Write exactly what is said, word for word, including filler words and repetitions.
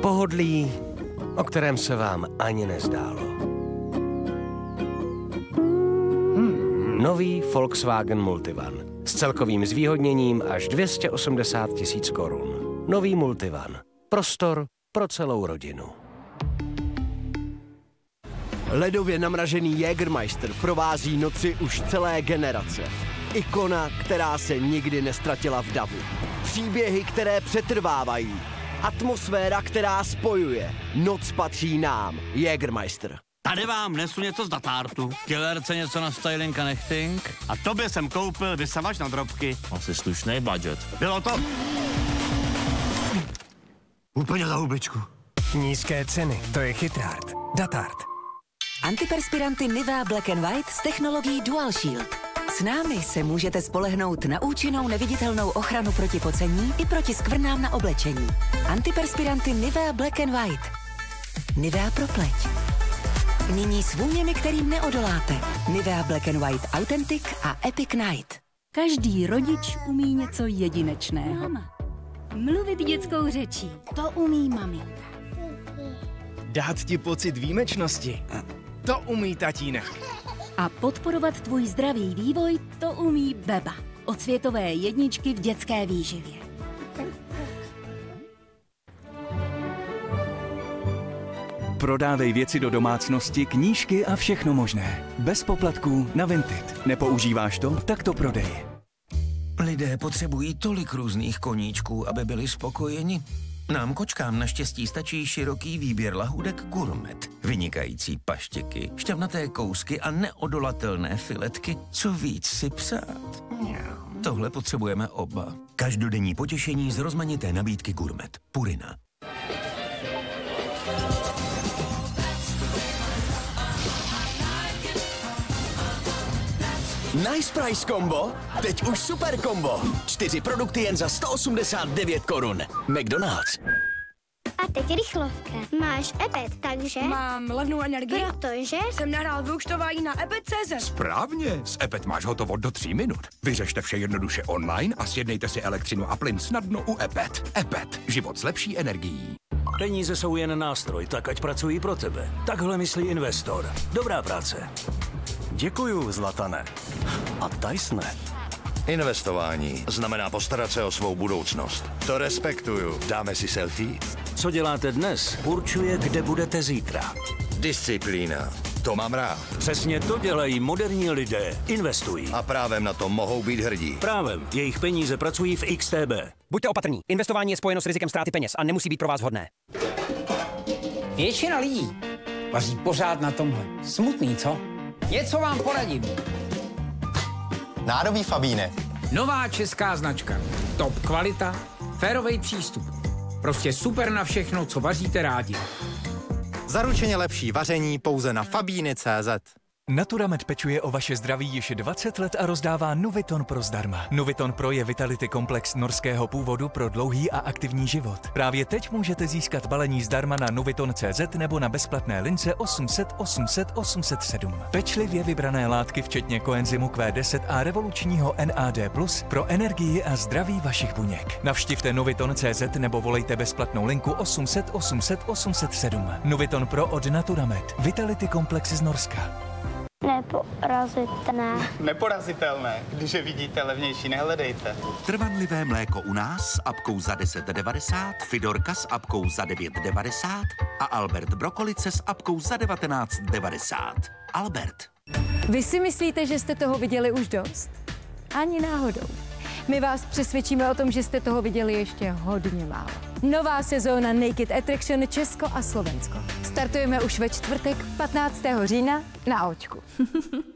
Pohodlí, o kterém se vám ani nezdálo. Hmm. Nový Volkswagen Multivan s celkovým zvýhodněním až dvě stě osmdesát tisíc korun. Nový Multivan. Prostor pro celou rodinu. Ledově namražený Jägermeister provází noci už celé generace. Ikona, která se nikdy nestratila v davu. Příběhy, které přetrvávají. Atmosféra, která spojuje. Noc patří nám. Jägermeister. Tady vám nesu něco z datártu. Killerce něco na styling a nechting. A tobě jsem koupil vysavač na drobky. Asi slušný budget. Bylo to... Úplně za hubičku. Nízké ceny, to je chytrát. Datart. Antiperspiranty Nivea Black and White s technologií Dual Shield. S námi se můžete spolehnout na účinnou neviditelnou ochranu proti pocení i proti skvrnám na oblečení. Antiperspiranty Nivea Black and White. Nivea pro pleť. Nyní s vůněmi, kterým neodoláte. Nivea Black and White Authentic a Epic Night. Každý rodič umí něco jedinečného. Mama. Mluvit dětskou řečí. To umí maminka. Dát ti pocit výjimečnosti. To umí tatínek. A podporovat tvůj zdravý vývoj, to umí Beba. Od světové jedničky v dětské výživě. Prodávej věci do domácnosti, knížky a všechno možné. Bez poplatků na Vinted. Nepoužíváš to? Tak to prodej. Lidé potřebují tolik různých koníčků, aby byli spokojeni. Nám kočkám naštěstí stačí široký výběr lahůdek Gourmet. Vynikající paštěky, šťavnaté kousky a neodolatelné filetky. Co víc si přát? Tohle potřebujeme oba. Každodenní potěšení z rozmanité nabídky Gourmet. Purina. Nice Price Combo? Teď už super combo. Čtyři produkty jen za sto osmdesát devět korun. McDonald's. A teď rychlovka. Máš Ebet, takže... Mám levnou energii. Protože... Jsem nahrál vyúčtování na ebet tečka cé zet. Správně. S Ebet máš hotovo do tří minut. Vyřešte vše jednoduše online a sjednejte si elektřinu a plyn snadno u Ebet. Ebet. Život s lepší energií. Peníze jsou jen nástroj, tak ať pracují pro tebe. Takhle myslí investor. Dobrá práce. Děkuju, Zlatane. A Tysone. Investování znamená postarat se o svou budoucnost. To respektuju. Dáme si selfie? Co děláte dnes, určuje, kde budete zítra. Disciplína. To mám rád. Přesně to dělají moderní lidé. Investují. A právem na to mohou být hrdí. Právem. Jejich peníze pracují v X T B. Buďte opatrní. Investování je spojeno s rizikem ztráty peněz a nemusí být pro vás vhodné. Většina lidí vaří pořád na tomhle. Smutný, co? Něco vám poradím. Národní Fabínek. Nová česká značka. Top kvalita, férový přístup. Prostě super na všechno, co vaříte rádi. Zaručeně lepší vaření pouze na fabíny tečka cé zet. Naturamed pečuje o vaše zdraví již dvacet let a rozdává Nuviton Pro zdarma. Nuviton Pro je Vitality komplex norského původu pro dlouhý a aktivní život. Právě teď můžete získat balení zdarma na nuviton tečka cé zet nebo na bezplatné lince osm set osm set osm set sedm. Pečlivě vybrané látky včetně koenzymu Q deset a revolučního N A D plus pro energii a zdraví vašich buněk. Navštivte nuviton tečka cé zet nebo volejte bezplatnou linku osm set osm set osm set sedm. Nuviton Pro od Naturamed. Vitality komplex z Norska. Neporazitelné. Neporazitelné. Když je vidíte levnější, nehledejte. Trvanlivé mléko u nás s apkou za deset devadesát, Fidorka s apkou za devět devadesát a Albert Brokolice s apkou za devatenáct devadesát. Albert. Vy si myslíte, že jste toho viděli už dost? Ani náhodou. My vás přesvědčíme o tom, že jste toho viděli ještě hodně málo. Nová sezóna Naked Attraction Česko a Slovensko. Startujeme už ve čtvrtek patnáctého října na Očku.